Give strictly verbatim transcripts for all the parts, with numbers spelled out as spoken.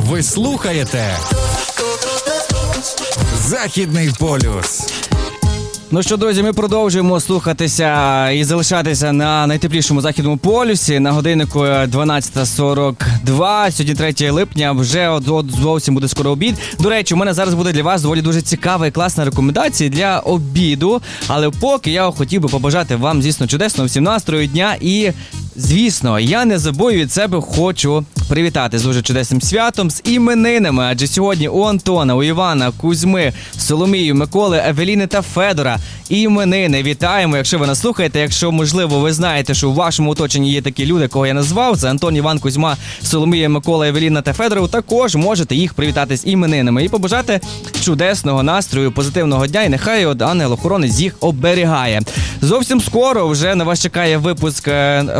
Ви слухаєте Західний полюс. Ну що, друзі, ми продовжуємо слухатися і залишатися на найтеплішому Західному полюсі. На годиннику дванадцята сорок два, сьогодні третє липня, вже от, от зовсім буде скоро обід. До речі, у мене зараз буде для вас доволі дуже цікава і класна рекомендація для обіду. Але поки я хотів би побажати вам, звісно, чудесного всім настрою дня. І, звісно, я не забою від себе хочу привітати з дуже чудесним святом, з іменинами. Адже сьогодні у Антона, у Івана, Кузьми, Соломії, Миколи, Евеліни та Федора іменини. Вітаємо, якщо ви нас слухаєте, якщо, можливо, ви знаєте, що у вашому оточенні є такі люди, кого я назвав, це Антон, Іван, Кузьма, Соломія, Микола, Евеліна та Федора, також можете їх привітати з іменинами і побажати чудесного настрою, позитивного дня, і нехай от ангел-охоронець їх оберігає. Зовсім скоро вже на вас чекає випуск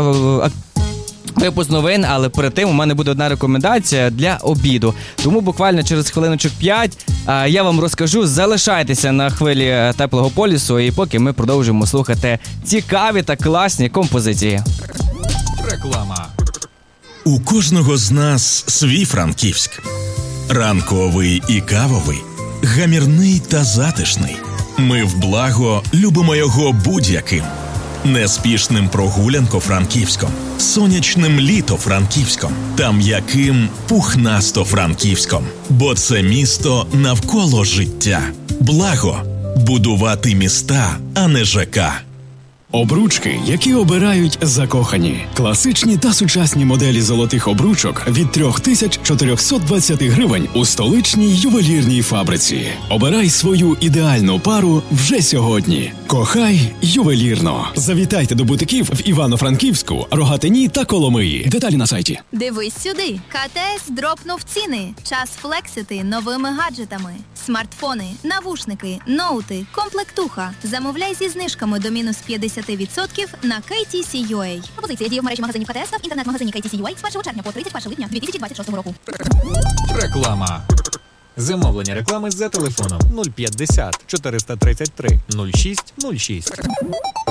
Випуск новин, але перед тим у мене буде одна рекомендація для обіду. Тому буквально через хвилиночок п'ять а, я вам розкажу, залишайтеся на хвилі теплого полюсу, і поки ми продовжимо слухати цікаві та класні композиції. Реклама. У кожного з нас свій Франківськ. Ранковий і кавовий, гамірний та затишний. Ми в благо любимо його будь-яким. Неспішним прогулянко-франківськом, сонячним літо-франківськом та м'яким пухнасто-франківськом. Бо це місто навколо життя. Благо – будувати міста, а не ЖК. Обручки, які обирають закохані. Класичні та сучасні моделі золотих обручок від три тисячі чотириста двадцять гривень у столичній ювелірній фабриці. Обирай свою ідеальну пару вже сьогодні. Кохай ювелірно. Завітайте до бутиків в Івано-Франківську, Рогатині та Коломиї. Деталі на сайті. Дивись сюди. КТС дропнув ціни. Час флексити новими гаджетами. Смартфони, навушники, ноути, комплектуха. Замовляй зі знижками до мінус п'ятдесят відсотків на кей ті сі точка ю а. Пропозиція діє в мережі магазинів КТС та в інтернет-магазині кей ті сі точка ю а з першого червня по тридцять перше липня дві тисячі двадцять шостого року. Реклама. Замовлення реклами за телефоном нуль п'ятдесят чотириста тридцять три нуль шість нуль шість.